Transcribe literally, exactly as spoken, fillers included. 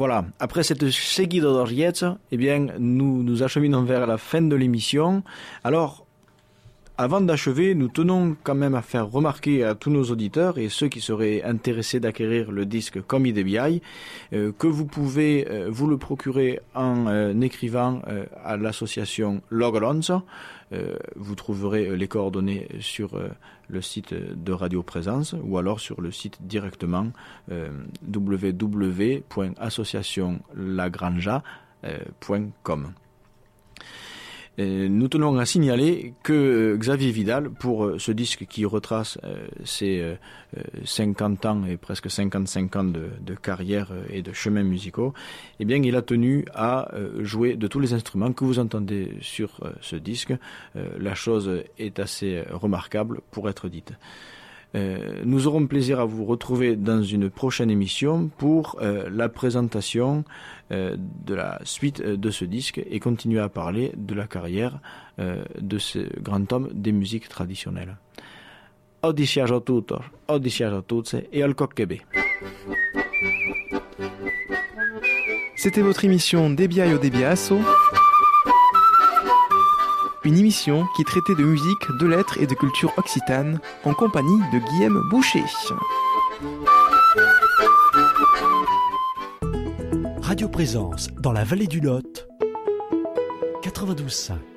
Voilà, après cette seguida d'oriettes, eh bien, nous nous acheminons vers la fin de l'émission. Alors, avant d'achever, nous tenons quand même à faire remarquer à tous nos auditeurs et ceux qui seraient intéressés d'acquérir le disque comme I D B I euh, que vous pouvez euh, vous le procurer en euh, écrivant euh, à l'association Logolons. Euh, vous trouverez les coordonnées sur euh, le site de Radio Présence ou alors sur le site directement euh, w w w point association lagranja point com. Et nous tenons à signaler que Xavier Vidal, pour ce disque qui retrace euh, ses euh, cinquante ans et presque cinquante-cinq ans de, de carrière et de chemins musicaux, eh bien, il a tenu à euh, jouer de tous les instruments que vous entendez sur euh, ce disque. Euh, la chose est assez remarquable pour être dite. Euh, nous aurons plaisir à vous retrouver dans une prochaine émission pour euh, la présentation euh, de la suite de ce disque et continuer à parler de la carrière euh, de ce grand homme des musiques traditionnelles. Au dispiace a tutti, au dispiace a tutte et al cockebe. C'était votre émission Debiaio Debiasso, une émission qui traitait de musique, de lettres et de culture occitane en compagnie de Guillaume Boucher. Radio Présence dans la vallée du Lot, quatre-vingt-douze virgule cinq.